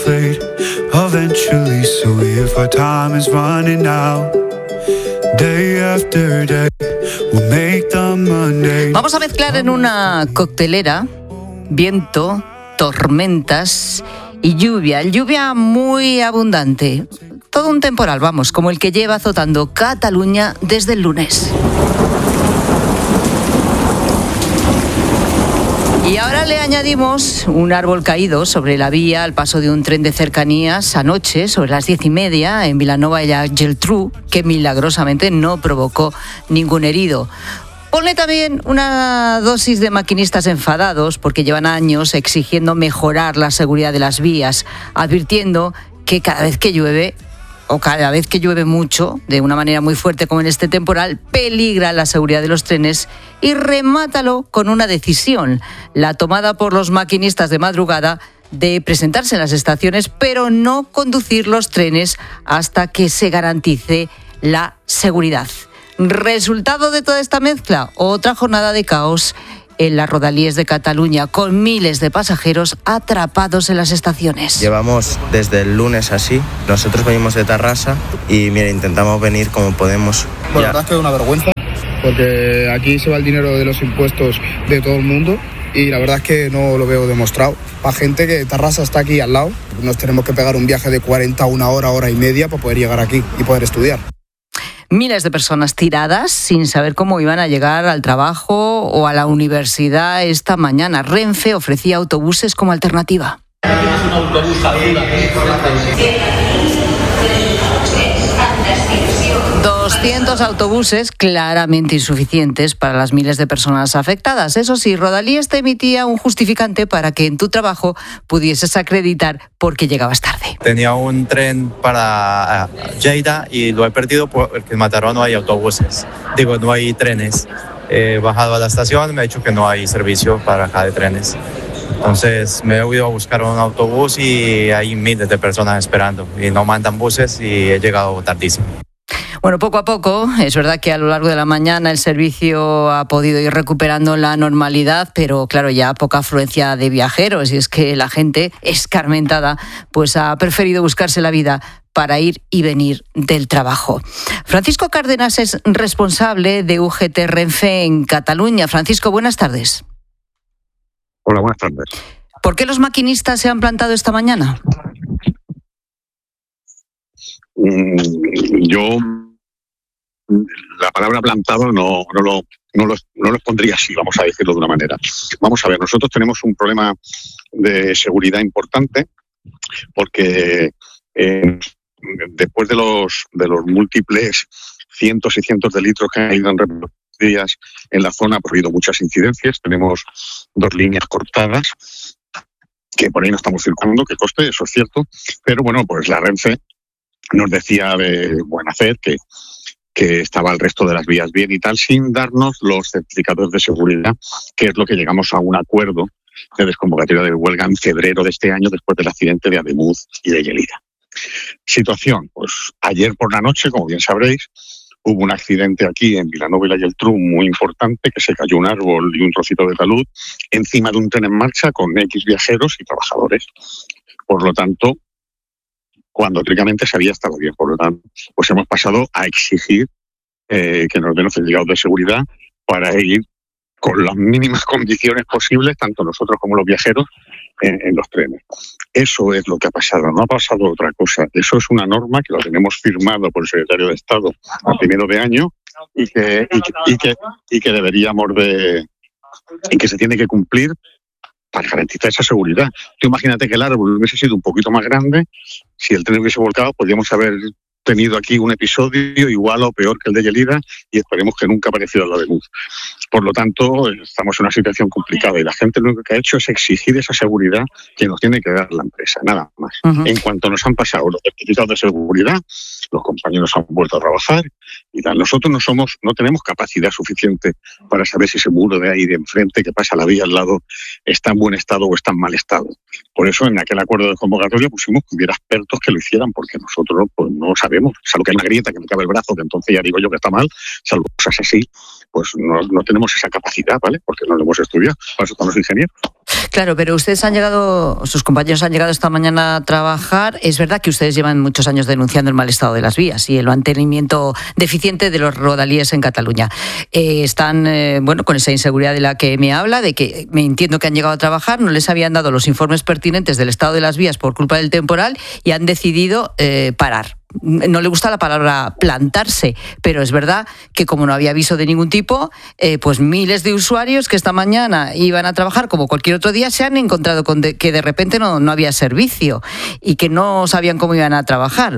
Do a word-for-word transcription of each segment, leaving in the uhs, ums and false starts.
fade eventually. So if our time is running out, day after day, we'll make the Monday. Vamos a mezclar en una coctelera viento, tormentas y lluvia. Lluvia muy abundante. Todo un temporal, vamos, como el que lleva azotando Cataluña desde el lunes. Y ahora le añadimos un árbol caído sobre la vía al paso de un tren de cercanías anoche, sobre las diez y media, en Vilanova y la Geltrú, que milagrosamente no provocó ningún herido. Ponle también una dosis de maquinistas enfadados porque llevan años exigiendo mejorar la seguridad de las vías, advirtiendo que cada vez que llueve, o cada vez que llueve mucho, de una manera muy fuerte como en este temporal, peligra la seguridad de los trenes, y remátalo con una decisión, la tomada por los maquinistas de madrugada de presentarse en las estaciones, pero no conducir los trenes hasta que se garantice la seguridad. Resultado de toda esta mezcla, otra jornada de caos en las rodalíes de Cataluña, con miles de pasajeros atrapados en las estaciones. Llevamos desde el lunes así. Nosotros venimos de Tarrasa y mira, intentamos venir como podemos. Bueno, la verdad es que es una vergüenza, porque aquí se va el dinero de los impuestos de todo el mundo y la verdad es que no lo veo demostrado. Para gente que Tarrasa está aquí al lado, nos tenemos que pegar un viaje de cuarenta a una hora, hora y media para poder llegar aquí y poder estudiar. Miles de personas tiradas sin saber cómo iban a llegar al trabajo o a la universidad esta mañana. Renfe ofrecía autobuses como alternativa. doscientos autobuses claramente insuficientes para las miles de personas afectadas. Eso sí, Rodalíes te emitía un justificante para que en tu trabajo pudieses acreditar por qué llegabas tarde. Tenía un tren para Lleida y lo he perdido porque en Mataró no hay autobuses. Digo, no hay trenes. He bajado a la estación, me ha dicho que no hay servicio para acá de trenes. Entonces me he ido a buscar un autobús y hay miles de personas esperando y no mandan buses y he llegado tardísimo. Bueno, poco a poco, es verdad que a lo largo de la mañana el servicio ha podido ir recuperando la normalidad, pero claro, ya poca afluencia de viajeros, y es que la gente escarmentada pues ha preferido buscarse la vida para ir y venir del trabajo. Francisco Cárdenas es responsable de U G T Renfe en Cataluña. Francisco, buenas tardes. Hola, buenas tardes. ¿Por qué los maquinistas se han plantado esta mañana? Mm, yo la palabra plantado no, no, lo, no, lo, no lo pondría así, vamos a decirlo de una manera. Vamos a ver, nosotros tenemos un problema de seguridad importante porque eh, después de los, de los múltiples cientos y cientos de litros que han ido en días en la zona, ha habido muchas incidencias. Tenemos dos líneas cortadas que por ahí no estamos circulando, que coste, eso es cierto, pero bueno, pues la Renfe nos decía de buen hacer que, que estaba el resto de las vías bien y tal, sin darnos los certificados de seguridad, que es lo que llegamos a un acuerdo de desconvocatoria de huelga en febrero de este año, después del accidente de Ademuz y de Gelida. Situación, pues ayer por la noche, como bien sabréis, hubo un accidente aquí en Vilanova y la Geltrú muy importante, que se cayó un árbol y un trocito de talud encima de un tren en marcha con X viajeros y trabajadores. Por lo tanto, cuando teóricamente se había estado bien, por lo tanto, pues hemos pasado a exigir eh, que nos den los certificados de seguridad para ir con las mínimas condiciones posibles, tanto nosotros como los viajeros, en, en los trenes. Eso es lo que ha pasado, no ha pasado otra cosa. Eso es una norma que lo tenemos firmado por el secretario de Estado a primero de año y que, y, que, y, que, y que deberíamos de... y que se tiene que cumplir para garantizar esa seguridad. Tú imagínate que el árbol hubiese sido un poquito más grande, si el tren hubiese volcado, podríamos haber tenido aquí un episodio igual o peor que el de Gelida y esperemos que nunca apareciera la de Ademuz. Por lo tanto, estamos en una situación complicada y la gente lo único que ha hecho es exigir esa seguridad que nos tiene que dar la empresa, nada más. Uh-huh. En cuanto nos han pasado los certificados de seguridad, los compañeros han vuelto a trabajar y tal. Nosotros no somos, no tenemos capacidad suficiente para saber si ese muro de ahí de enfrente que pasa la vía al lado está en buen estado o está en mal estado. Por eso en aquel acuerdo de convocatoria pusimos que hubiera expertos que lo hicieran, porque nosotros pues, no sabemos, salvo que hay una grieta que me cabe el brazo, que entonces ya digo yo que está mal, salvo cosas así, pues no, no tenemos esa capacidad, ¿vale? Porque no lo hemos estudiado, para eso estamos ingenieros. Claro, pero ustedes han llegado, sus compañeros han llegado esta mañana a trabajar. Es verdad que ustedes llevan muchos años denunciando el mal estado de las vías y el mantenimiento deficiente de los rodalíes en Cataluña. Eh, están, eh, bueno, con esa inseguridad de la que me habla, de que me entiendo que han llegado a trabajar, no les habían dado los informes pertinentes del estado de las vías por culpa del temporal y han decidido eh, parar. No le gusta la palabra plantarse, pero es verdad que como no había aviso de ningún tipo, eh, pues miles de usuarios que esta mañana iban a trabajar como cualquier otro día se han encontrado con de, que de repente no, no había servicio y que no sabían cómo iban a trabajar.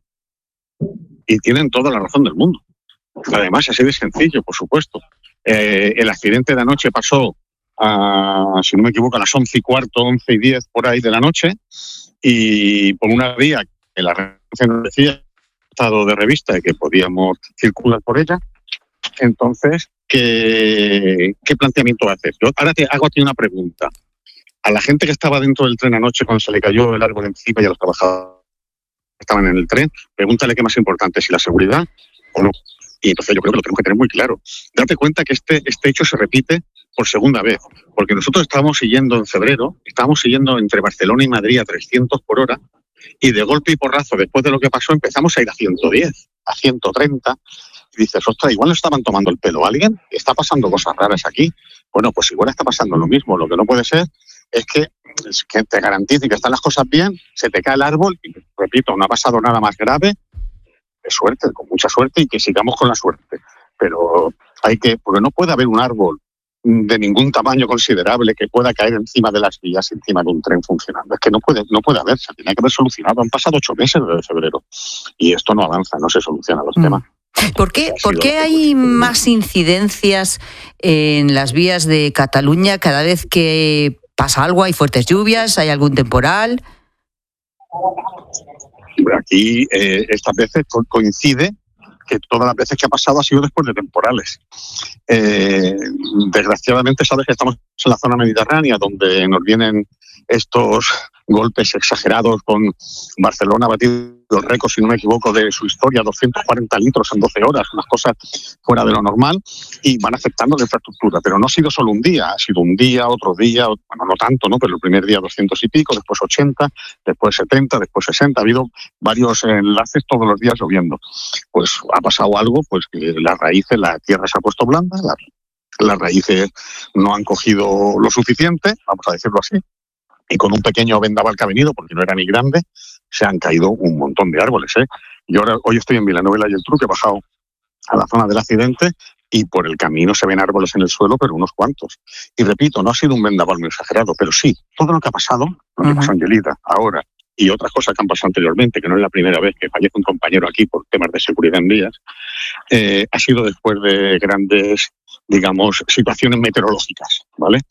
Y tienen toda la razón del mundo. Además, así de sencillo, por supuesto. Eh, el accidente de anoche pasó, a, si no me equivoco, a las once y cuarto, once y diez por ahí de la noche, y por una vía que la se nos decía estado de revista de que podíamos circular por ella. Entonces, ¿qué, qué planteamiento haces? Yo ahora te hago aquí una pregunta. A la gente que estaba dentro del tren anoche cuando se le cayó el árbol encima y a los trabajadores que estaban en el tren, pregúntale qué más importante, si la seguridad o no. Y entonces yo creo que lo tenemos que tener muy claro. Date cuenta que este, este hecho se repite por segunda vez, porque nosotros estábamos siguiendo en febrero, estábamos siguiendo entre Barcelona y Madrid a trescientos por hora, y de golpe y porrazo, después de lo que pasó, empezamos a ir a ciento diez, a ciento treinta, y dices, ostras, igual no estaban tomando el pelo a alguien, está pasando cosas raras aquí. Bueno, pues igual está pasando lo mismo. Lo que no puede ser es que, es que te garantice que están las cosas bien, se te cae el árbol, y repito, no ha pasado nada más grave, de suerte, con mucha suerte, y que sigamos con la suerte. Pero hay que, porque no puede haber un árbol de ningún tamaño considerable que pueda caer encima de las vías, encima de un tren funcionando. Es que no puede, no puede haber, se tiene que haber solucionado. Han pasado ocho meses desde febrero y esto no avanza, no se solucionan los mm. temas. ¿Por qué, ¿por qué hay más incidencias en las vías de Cataluña cada vez que pasa algo? ¿Hay fuertes lluvias? ¿Hay algún temporal? Aquí eh, estas veces co- coincide que todas las veces que ha pasado ha sido después de temporales. Eh, desgraciadamente sabes que estamos en la zona mediterránea donde nos vienen estos golpes exagerados, con Barcelona ha batido el récord, si no me equivoco, de su historia, doscientos cuarenta litros en doce horas, unas cosas fuera de lo normal, y van afectando la infraestructura. Pero no ha sido solo un día, ha sido un día, otro día, bueno, no tanto, ¿no? Pero el primer día doscientos y pico, después ochenta, después setenta, después sesenta, ha habido varios enlaces todos los días lloviendo. Pues ha pasado algo, pues que las raíces, la tierra se ha puesto blanda, las, las raíces no han cogido lo suficiente, vamos a decirlo así, y con un pequeño vendaval que ha venido, porque no era ni grande, se han caído un montón de árboles, ¿eh? Yo ahora, hoy estoy en Vilanova y la Geltrú, que he bajado a la zona del accidente, y por el camino se ven árboles en el suelo, pero unos cuantos. Y repito, no ha sido un vendaval muy exagerado, pero sí, todo lo que ha pasado, lo que uh-huh. pasó Angelita, ahora, y otras cosas que han pasado anteriormente, que no es la primera vez que fallece un compañero aquí por temas de seguridad en vías, eh, ha sido después de grandes, digamos, situaciones meteorológicas, ¿vale?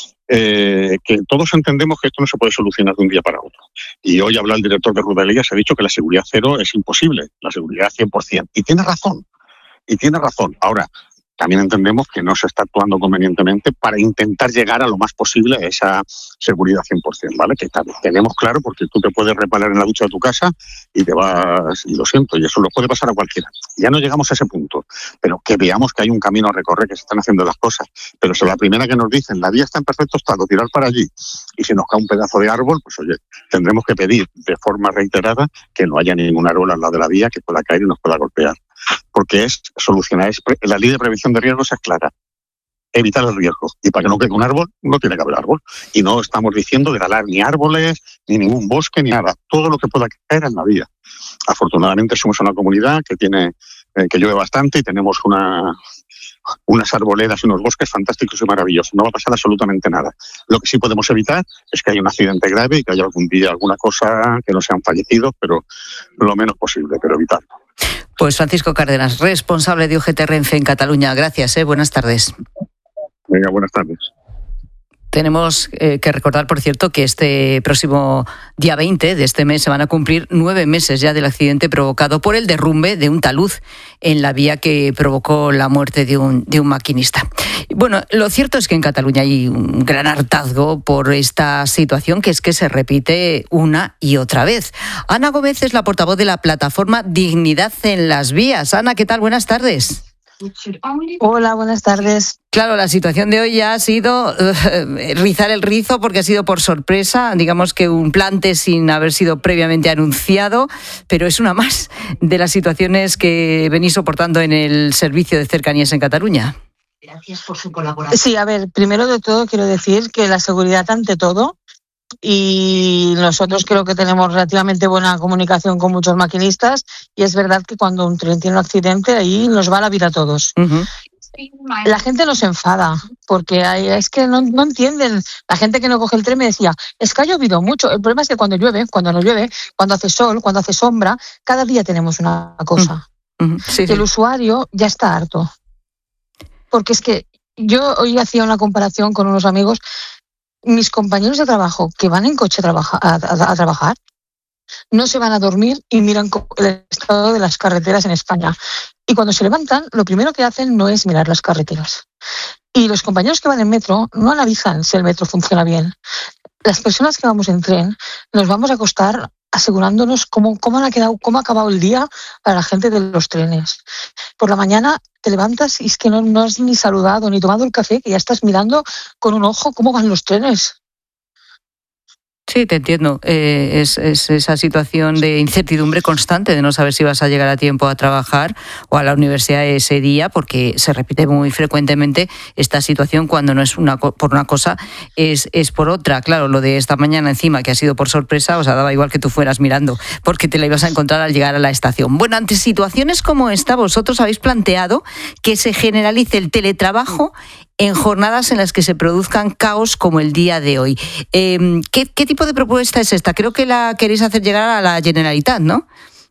Eh, que todos entendemos que esto no se puede solucionar de un día para otro. Y hoy habla el director de Rodalías, ha dicho que la seguridad cero es imposible, la seguridad cien por ciento. Y tiene razón, y tiene razón. Ahora, también entendemos que no se está actuando convenientemente para intentar llegar a lo más posible a esa seguridad cien por ciento, ¿vale? Que tenemos claro, porque tú te puedes reparar en la ducha de tu casa y te vas, y lo siento, y eso lo puede pasar a cualquiera. Ya no llegamos a ese punto, pero que veamos que hay un camino a recorrer, que se están haciendo las cosas. Pero si la primera que nos dicen, la vía está en perfecto estado, tirar para allí, y si nos cae un pedazo de árbol, pues oye, tendremos que pedir de forma reiterada que no haya ningún árbol al lado de la vía que pueda caer y nos pueda golpear. Porque es solucionar, es, la ley de prevención de riesgos es clara, evitar el riesgo, y para que no caiga un árbol, no tiene que haber árbol, y no estamos diciendo de talar ni árboles, ni ningún bosque, ni nada, todo lo que pueda caer en la vía. Afortunadamente somos una comunidad que tiene, eh, que llueve bastante, y tenemos una, unas arboledas y unos bosques fantásticos y maravillosos, no va a pasar absolutamente nada. Lo que sí podemos evitar es que haya un accidente grave y que haya algún día alguna cosa, que no sean fallecidos, pero lo menos posible, pero evitarlo. Pues Francisco Cárdenas, responsable de U G T Renfe en Cataluña. Gracias, ¿eh? Buenas tardes. Venga, buenas tardes. Tenemos eh, que recordar, por cierto, que este próximo día veinte de este mes se van a cumplir nueve meses ya del accidente provocado por el derrumbe de un talud en la vía que provocó la muerte de un, de un maquinista. Bueno, lo cierto es que en Cataluña hay un gran hartazgo por esta situación, que es que se repite una y otra vez. Ana Gómez es la portavoz de la plataforma Dignidad en las Vías. Ana, ¿qué tal? Buenas tardes. Hola, buenas tardes. Claro, la situación de hoy ya ha sido uh, rizar el rizo porque ha sido por sorpresa, digamos que un plante sin haber sido previamente anunciado, pero es una más de las situaciones que venís soportando en el servicio de cercanías en Cataluña. Gracias por su colaboración. Sí, a ver, primero de todo quiero decir que la seguridad ante todo, y nosotros creo que tenemos relativamente buena comunicación con muchos maquinistas, y es verdad que cuando un tren tiene un accidente ahí nos va la vida a todos. Uh-huh. La gente nos enfada porque hay, es que no, no entienden. La gente que no coge el tren me decía, es que ha llovido mucho. El problema es que cuando llueve, cuando no llueve, cuando hace sol, cuando hace sombra, cada día tenemos una cosa. Uh-huh. Sí, sí. El usuario ya está harto. Porque es que yo hoy hacía una comparación con unos amigos. Mis compañeros de trabajo que van en coche a, trabaja, a, a, a trabajar no se van a dormir y miran el estado de las carreteras en España. Y cuando se levantan, lo primero que hacen no es mirar las carreteras. Y los compañeros que van en metro no analizan si el metro funciona bien. Las personas que vamos en tren nos vamos a acostar asegurándonos cómo, cómo, han quedado, cómo ha acabado el día para la gente de los trenes. Por la mañana te levantas y es que no, no has ni saludado ni tomado el café, que ya estás mirando con un ojo cómo van los trenes. Sí, te entiendo. Eh, es, es esa situación de incertidumbre constante, de no saber si vas a llegar a tiempo a trabajar o a la universidad ese día, porque se repite muy frecuentemente esta situación cuando no es una por una cosa, es, es por otra. Claro, lo de esta mañana encima, que ha sido por sorpresa, o sea, daba igual que tú fueras mirando, porque te la ibas a encontrar al llegar a la estación. Bueno, ante situaciones como esta, vosotros habéis planteado que se generalice el teletrabajo en jornadas en las que se produzcan caos como el día de hoy. Eh, ¿qué, ¿Qué tipo de propuesta es esta? Creo que la queréis hacer llegar a la Generalitat, ¿no?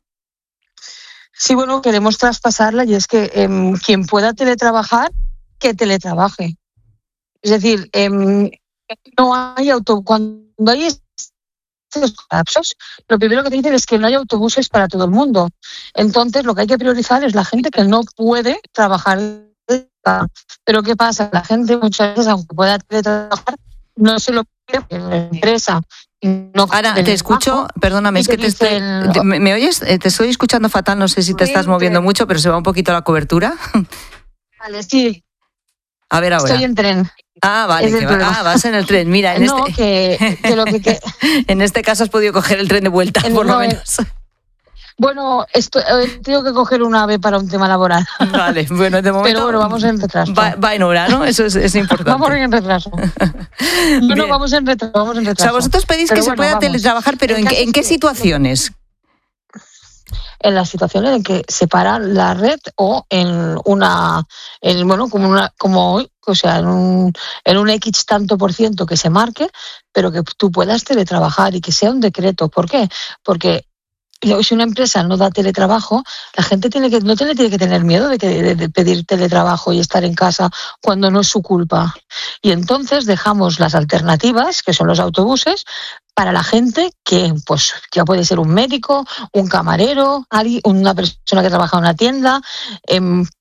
Sí, bueno, queremos traspasarla y es que eh, quien pueda teletrabajar, que teletrabaje. Es decir, eh, no hay auto cuando hay estos colapsos, lo primero que te dicen es que no hay autobuses para todo el mundo. Entonces, lo que hay que priorizar es la gente que no puede trabajar. Pero ¿qué pasa? La gente muchas veces, aunque pueda teletrabajar, no se lo quiere en la empresa. No. Ahora te escucho, perdóname, es que te estoy, te, ¿me, ¿me oyes? Te estoy escuchando fatal, no sé si te estás moviendo mucho, pero se va un poquito la cobertura. Vale, sí. A ver ahora. Estoy en tren. Ah, vale, que va, ah, vas en el tren. Mira, en no, este que, que lo que, que... en este caso has podido coger el tren de vuelta, en, por no, lo menos. Bueno, esto, eh, tengo que coger un AVE para un tema laboral. Vale, bueno, de momento. Pero bueno, vamos en retraso. Va, va en hora, ¿no? Eso es, es importante. Vamos en retraso. No, no, vamos en retraso, vamos en retraso. O sea, vosotros pedís pero que bueno, se pueda vamos. teletrabajar, pero ¿en, ¿en qué que... situaciones? En las situaciones en que se para la red o en una, en, bueno, como una, como hoy, o sea, en un, en un X tanto por ciento que se marque, pero que tú puedas teletrabajar y que sea un decreto. ¿Por qué? Porque si una empresa no da teletrabajo, la gente tiene que no tiene, tiene que tener miedo de, que, de, de pedir teletrabajo y estar en casa cuando no es su culpa. Y entonces dejamos las alternativas, que son los autobuses, para la gente que pues ya puede ser un médico, un camarero, una persona que trabaja en una tienda, eh,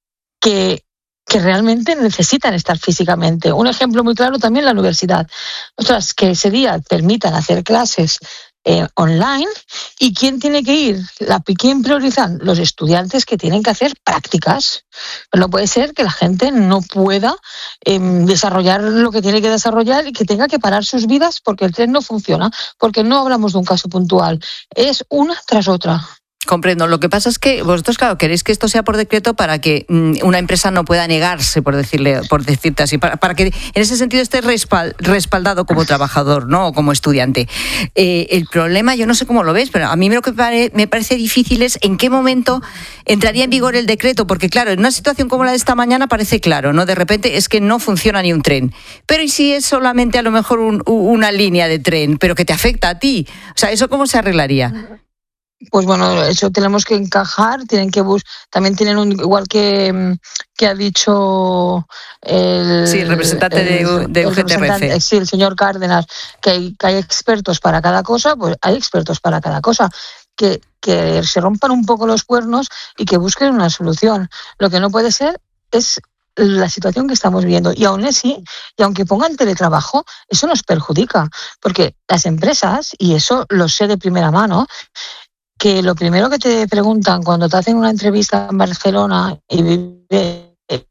que que realmente necesitan estar físicamente. Un ejemplo muy claro también la universidad. Ostras, que ese día permitan hacer clases Eh, online, y quién tiene que ir, la quién priorizan los estudiantes que tienen que hacer prácticas. No puede ser que la gente no pueda eh, desarrollar lo que tiene que desarrollar y que tenga que parar sus vidas porque el tren no funciona, porque no hablamos de un caso puntual, es una tras otra. Comprendo. Lo que pasa es que vosotros, claro, queréis que esto sea por decreto para que mmm, una empresa no pueda negarse, por decirle, por decirte así, para, para que en ese sentido esté respal, respaldado como trabajador, ¿no? O como estudiante. Eh, el problema, yo no sé cómo lo ves, pero a mí lo que pare, me parece difícil es en qué momento entraría en vigor el decreto, porque claro, en una situación como la de esta mañana parece claro, ¿no? De repente es que no funciona ni un tren. Pero ¿y si es solamente a lo mejor un, una línea de tren, pero que te afecta a ti? O sea, ¿eso cómo se arreglaría? Pues bueno, eso tenemos que encajar, tienen que bus- también tienen un, igual que, que ha dicho el, sí, el representante el, de, de U G T R F. Sí, el señor Cárdenas, que hay, que hay expertos para cada cosa, pues hay expertos para cada cosa. Que, que se rompan un poco los cuernos y que busquen una solución. Lo que no puede ser es la situación que estamos viendo, y aún así, y aunque pongan teletrabajo, eso nos perjudica, porque las empresas, y eso lo sé de primera mano, que lo primero que te preguntan cuando te hacen una entrevista en Barcelona y vives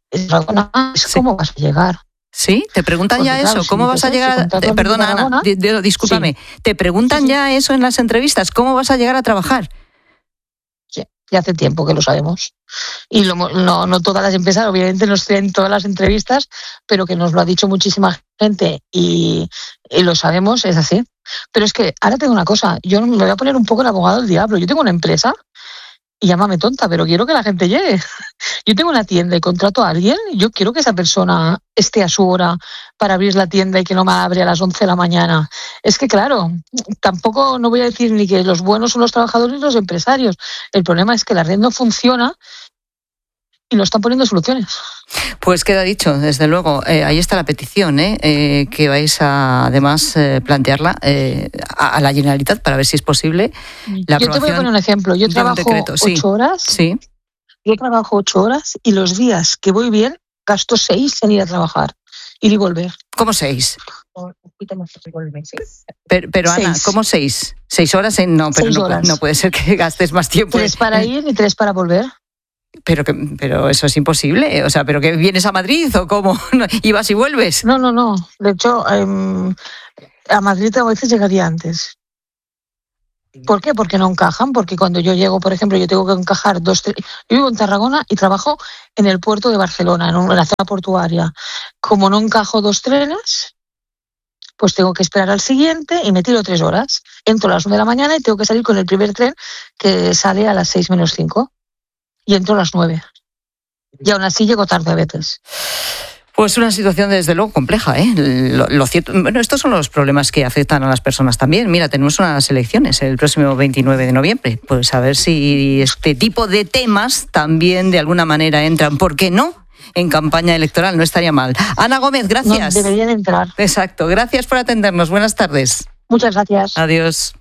Tarragona es Sí. cómo vas a llegar. ¿Sí? ¿Te preguntan Porque, ya claro, eso? ¿Cómo si vas a dices llegar? eso, A... contrato en Perdona, Ana, Tarragona, di- di- discúlpame. ¿Te preguntan Sí, sí. ya eso en las entrevistas? ¿Cómo vas a llegar a trabajar? Sí, ya hace tiempo que lo sabemos. Y lo, mo- no, no todas las empresas, obviamente, nos tienen todas las entrevistas, pero que nos lo ha dicho muchísima gente y, y lo sabemos, es así. Pero es que ahora tengo una cosa, yo me voy a poner un poco el abogado del diablo. Yo tengo una empresa y llámame tonta, pero quiero que la gente llegue. Yo tengo una tienda y contrato a alguien, yo quiero que esa persona esté a su hora para abrir la tienda y que no me abre a las once de la mañana. Es que, claro, tampoco no voy a decir ni que los buenos son los trabajadores ni los empresarios. El problema es que la red no funciona y no están poniendo soluciones. Pues queda dicho, desde luego. Eh, ahí está la petición, ¿eh? Eh, que vais a, además, eh, plantearla eh, a, a la Generalitat para ver si es posible la Yo te voy a poner un ejemplo. Yo de un trabajo decreto, sí. ocho horas. Sí. Yo trabajo ocho horas y los días que voy bien gasto seis en ir a trabajar, ir y volver. ¿Cómo seis? Pero, pero Ana, Seis. ¿cómo seis? ¿Seis horas? En... No, pero Seis no, horas. no puede ser que gastes más tiempo. Tres para ir y tres para volver. Pero, que, pero eso es imposible. O sea, ¿pero que vienes a Madrid o cómo? ¿Y vas y vuelves? No, no, no. De hecho, eh, a Madrid a veces llegaría antes. ¿Por qué? Porque no encajan. Porque cuando yo llego, por ejemplo, yo tengo que encajar dos... Tre- yo vivo en Tarragona y trabajo en el puerto de Barcelona, en, un, en la zona portuaria. Como no encajo dos trenes, pues tengo que esperar al siguiente y me tiro tres horas. Entro a las nueve de la mañana y tengo que salir con el primer tren que sale a las seis menos cinco. Y entro a las nueve. Y aún así llego tarde a veces. Pues una situación desde luego compleja, ¿eh? Lo, lo cierto, bueno, estos son los problemas que afectan a las personas también. Mira, tenemos unas elecciones el próximo veintinueve de noviembre. Pues a ver si este tipo de temas también de alguna manera entran. ¿Por qué no? En campaña electoral, no estaría mal. Ana Gómez, gracias. No, deberían entrar. Exacto, gracias por atendernos. Buenas tardes. Muchas gracias. Adiós.